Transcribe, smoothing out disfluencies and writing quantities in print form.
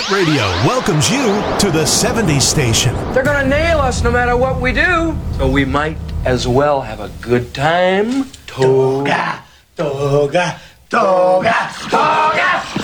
Hit Radio welcomes you to the 70s station. They're gonna nail us no matter what we do. So we might as well have a good time. Toga, toga, toga, toga.